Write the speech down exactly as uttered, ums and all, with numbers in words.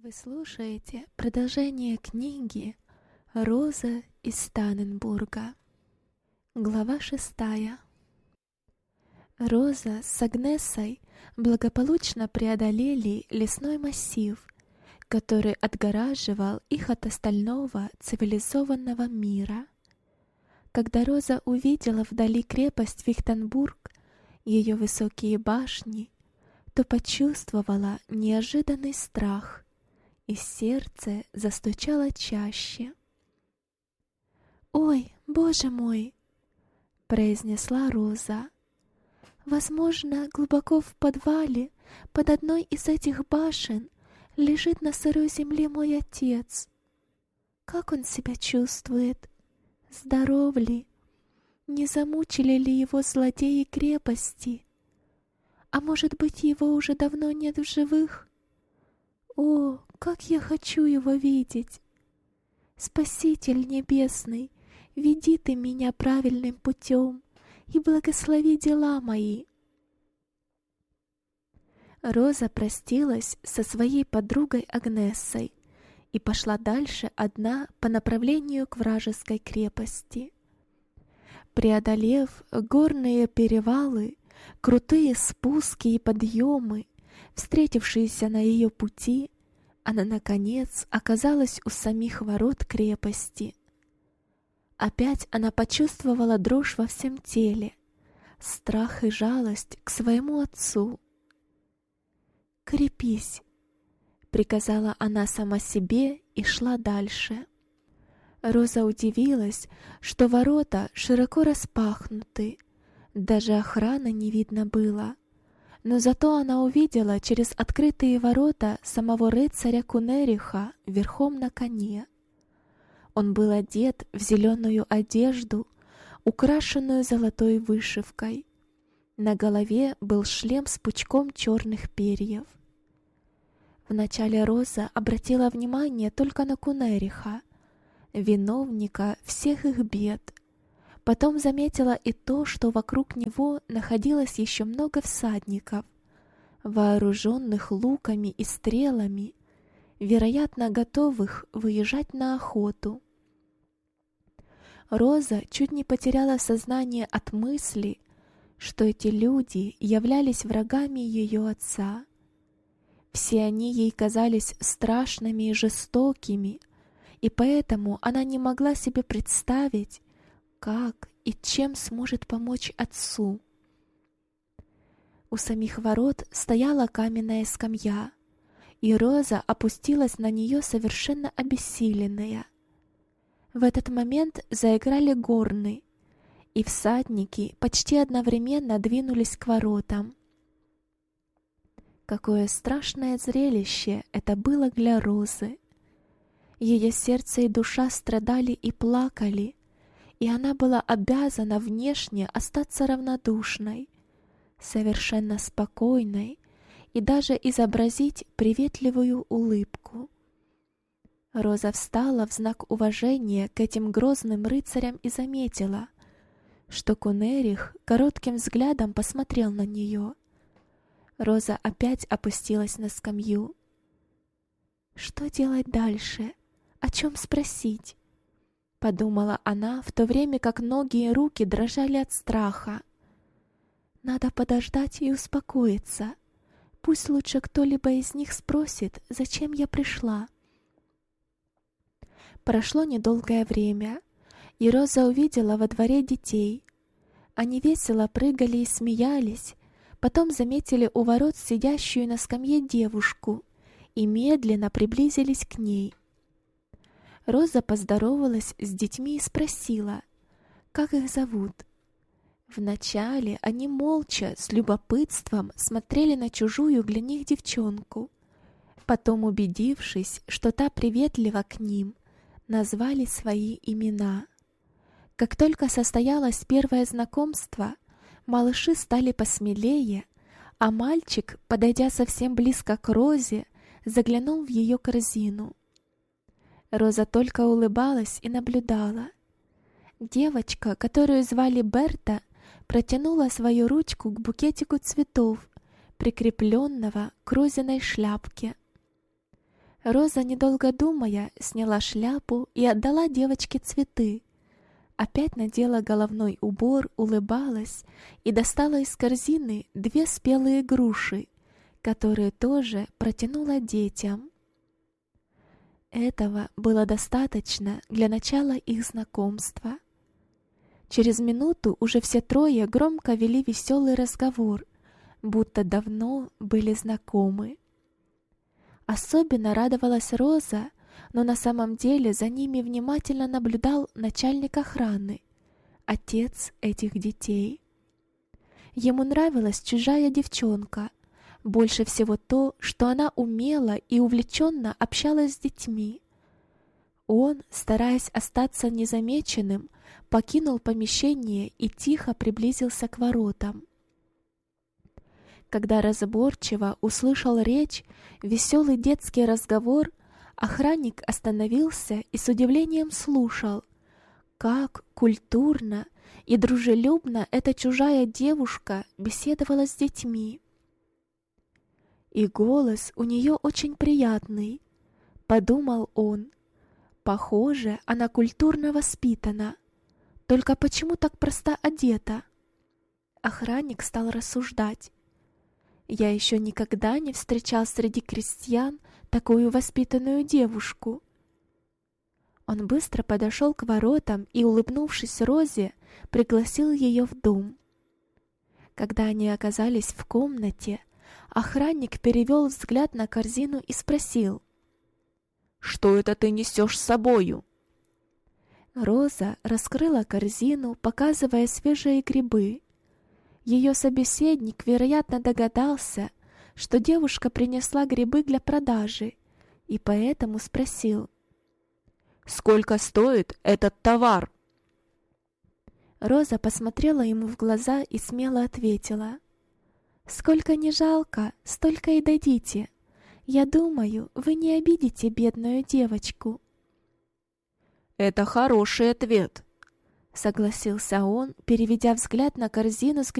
Вы слушаете продолжение книги «Роза из Танненбурга». Глава шестая. Роза с Агнесой благополучно преодолели лесной массив, который отгораживал их от остального цивилизованного мира. Когда Роза увидела вдали крепость Фихтенбург, ее высокие башни, то почувствовала неожиданный страх, и сердце застучало чаще. «Ой, Боже мой!» — произнесла Роза. «Возможно, глубоко в подвале, под одной из этих башен, лежит на сырой земле мой отец. Как он себя чувствует? Здоров ли? Не замучили ли его злодеи крепости? А может быть, его уже давно нет в живых? О, как я хочу его видеть! Спаситель Небесный, веди ты меня правильным путем и благослови дела мои». Роза простилась со своей подругой Агнессой и пошла дальше одна по направлению к вражеской крепости. Преодолев горные перевалы, крутые спуски и подъемы, встретившиеся на ее пути, она, наконец, оказалась у самих ворот крепости. Опять она почувствовала дрожь во всем теле, страх и жалость к своему отцу. «Крепись», — приказала она сама себе и шла дальше. Роза удивилась, что ворота широко распахнуты, даже охраны не видно было. Но зато она увидела через открытые ворота самого рыцаря Кунериха верхом на коне. Он был одет в зеленую одежду, украшенную золотой вышивкой. На голове был шлем с пучком черных перьев. Вначале Роза обратила внимание только на Кунериха, виновника всех их бед. Потом заметила и то, что вокруг него находилось еще много всадников, вооруженных луками и стрелами, вероятно, готовых выезжать на охоту. Роза чуть не потеряла сознание от мысли, что эти люди являлись врагами ее отца. Все они ей казались страшными и жестокими, и поэтому она не могла себе представить, как и чем сможет помочь отцу. У самих ворот стояла каменная скамья, и Роза опустилась на нее совершенно обессиленная. В этот момент заиграли горны, и всадники почти одновременно двинулись к воротам. Какое страшное зрелище это было для Розы! Ее сердце и душа страдали и плакали, и она была обязана внешне остаться равнодушной, совершенно спокойной и даже изобразить приветливую улыбку. Роза встала в знак уважения к этим грозным рыцарям и заметила, что Кунерих коротким взглядом посмотрел на нее. Роза опять опустилась на скамью. Что делать дальше? О чем спросить? Подумала она, в то время как ноги и руки дрожали от страха. Надо подождать и успокоиться. Пусть лучше кто-либо из них спросит, зачем я пришла. Прошло недолгое время, и Роза увидела во дворе детей. Они весело прыгали и смеялись, потом заметили у ворот сидящую на скамье девушку и медленно приблизились к ней. Роза поздоровалась с детьми и спросила, как их зовут. Вначале они молча, с любопытством смотрели на чужую для них девчонку. Потом, убедившись, что та приветлива к ним, назвали свои имена. Как только состоялось первое знакомство, малыши стали посмелее, а мальчик, подойдя совсем близко к Розе, заглянул в ее корзину. Роза только улыбалась и наблюдала. Девочка, которую звали Берта, протянула свою ручку к букетику цветов, прикрепленного к Розиной шляпке. Роза, недолго думая, сняла шляпу и отдала девочке цветы. Опять надела головной убор, улыбалась и достала из корзины две спелые груши, которые тоже протянула детям. Этого было достаточно для начала их знакомства. Через минуту уже все трое громко вели веселый разговор, будто давно были знакомы. Особенно радовалась Роза, но на самом деле за ними внимательно наблюдал начальник охраны, отец этих детей. Ему нравилась чужая девчонка, больше всего то, что она умела и увлеченно общалась с детьми. Он, стараясь остаться незамеченным, покинул помещение и тихо приблизился к воротам. Когда разборчиво услышал речь, веселый детский разговор, охранник остановился и с удивлением слушал, как культурно и дружелюбно эта чужая девушка беседовала с детьми. И голос у нее очень приятный, подумал он. Похоже, она культурно воспитана, только почему так просто одета? Охранник стал рассуждать. Я еще никогда не встречал среди крестьян такую воспитанную девушку. Он быстро подошел к воротам и, улыбнувшись Розе, пригласил ее в дом. Когда они оказались в комнате, охранник перевел взгляд на корзину и спросил: «Что это ты несешь с собою?» Роза раскрыла корзину, показывая свежие грибы. Ее собеседник, вероятно, догадался, что девушка принесла грибы для продажи, и поэтому спросил: «Сколько стоит этот товар?» Роза посмотрела ему в глаза и смело ответила: «Сколько не жалко, столько и дадите. Я думаю, вы не обидите бедную девочку». «Это хороший ответ», — согласился он, переведя взгляд на корзину с грибами.